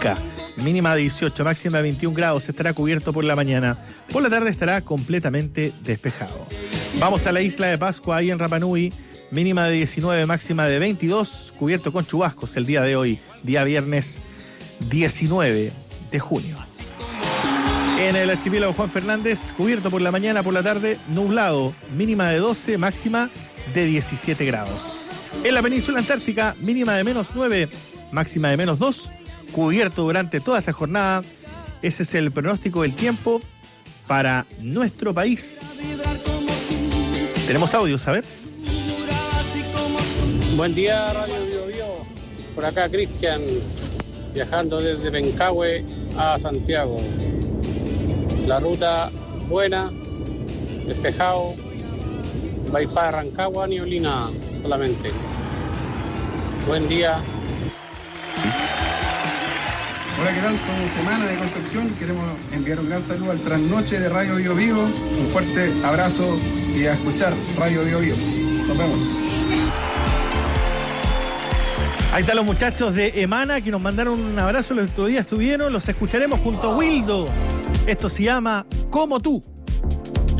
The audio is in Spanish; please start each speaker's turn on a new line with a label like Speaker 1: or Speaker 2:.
Speaker 1: Ica, mínima de 18, máxima de 21 grados, estará cubierto por la mañana. Por la tarde estará completamente despejado. Vamos a la isla de Pascua, ahí en Rapa Nui, mínima de 19, máxima de 22, cubierto con chubascos el día de hoy, día viernes 19 de junio. En el archipiélago Juan Fernández, cubierto por la mañana, por la tarde, nublado, mínima de 12, máxima de 17 grados. En la península antártica, mínima de -9, máxima de -2, cubierto durante toda esta jornada. Ese es el pronóstico del tiempo para nuestro país. Tenemos audios, a ver.
Speaker 2: Buen día, Radio Bio Bio. Por acá, Cristian, viajando desde Pencahue a Santiago. La ruta buena, despejado, bypass Rancagua, Nieblina solamente. Buen día.
Speaker 3: Hola, ¿qué tal? Somos Semana de Concepción. Queremos enviar un gran saludo al Trasnoche de Radio Bio Bio. Un fuerte abrazo y a escuchar Radio Bio Bio. Nos vemos.
Speaker 1: Ahí están los muchachos de Emana que nos mandaron un abrazo, el otro día estuvieron, los escucharemos junto a Wildo. Esto se llama Como Tú.